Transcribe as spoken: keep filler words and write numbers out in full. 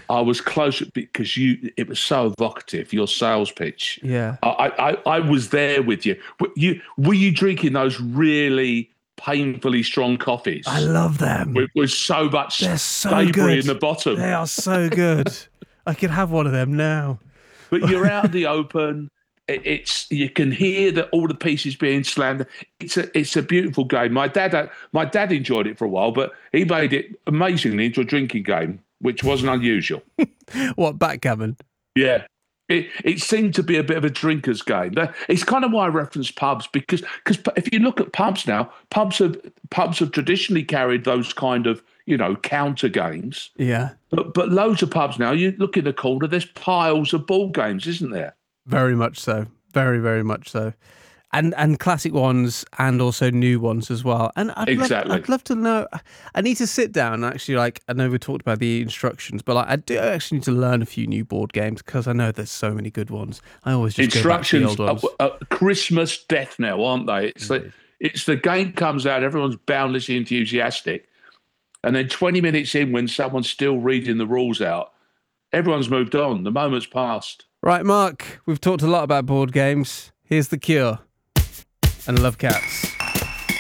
I was close because you. It was so evocative. Your sales pitch. Yeah. I, I, I was there with you. Were you were you drinking those really painfully strong coffees? I love them. With, with so much They're so debris good. in the bottom. They are so good. I could have one of them now. But you're out in the open. It, it's you can hear that all the pieces being slammed. It's a it's a beautiful game. My dad my dad enjoyed it for a while, but he made it amazingly into a drinking game, which wasn't unusual. What, backgammon? Yeah. It, it seemed to be a bit of a drinker's game. It's kind of why I reference pubs, because because if you look at pubs now, pubs have pubs have traditionally carried those kind of, you know, counter games. Yeah. But but loads of pubs now, you look in the corner, there's piles of ball games, isn't there? Very much so. Very, very much so. And and classic ones and also new ones as well. And I'd exactly. love, I'd love to know. I need to sit down and actually, like, I know we talked about the instructions, but like, I do actually need to learn a few new board games because I know there's so many good ones. I always just instructions go back to the old ones. Are, are Christmas death now, aren't they? It's the, it's the game comes out, everyone's boundlessly enthusiastic, and then twenty minutes in, when someone's still reading the rules out, everyone's moved on. The moment's passed. Right, Mark, we've talked a lot about board games. Here's The Cure and Love Cats.